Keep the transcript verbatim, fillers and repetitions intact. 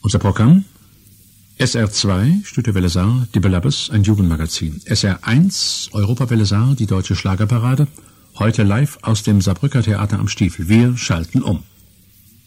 Unser Programm: S R zwei, Stütte Saar, Die Belabbes, ein Jugendmagazin. S R eins, Europawelle Saar, die deutsche Schlagerparade. Heute live aus dem Saarbrücker Theater am Stiefel. Wir schalten um.